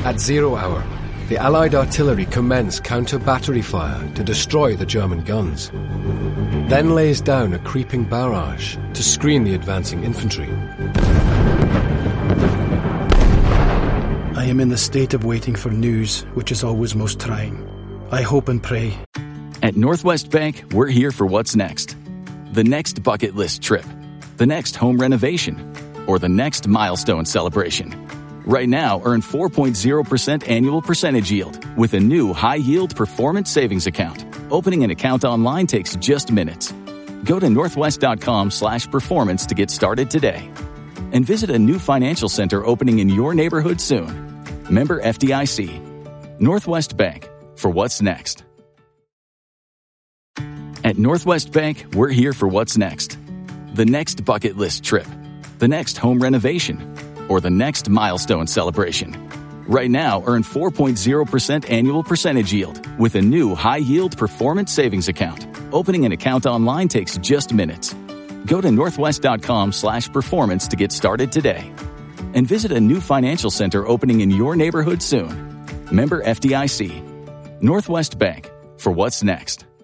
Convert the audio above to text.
At 0 hour, the Allied artillery commence counter-battery fire to destroy the German guns, then lays down a creeping barrage to screen the advancing infantry. I am in the state of waiting for news, which is always most trying. I hope and pray. At Northwest Bank, we're here for what's next. The next bucket list trip, the next home renovation, or the next milestone celebration. Right now, earn 4.0% annual percentage yield with a new high-yield performance savings account. Opening an account online takes just minutes. Go to northwest.com/performance to get started today. And visit a new financial center opening in your neighborhood soon. Member FDIC. Northwest Bank, for what's next. At Northwest Bank, we're here for what's next. The next bucket list trip, the next home renovation, or the next milestone celebration. Right now, earn 4.0% annual percentage yield with a new high-yield performance savings account. Opening an account online takes just minutes. Go to northwest.com/performance to get started today. And visit a new financial center opening in your neighborhood soon. Member FDIC. Northwest Bank, for what's next.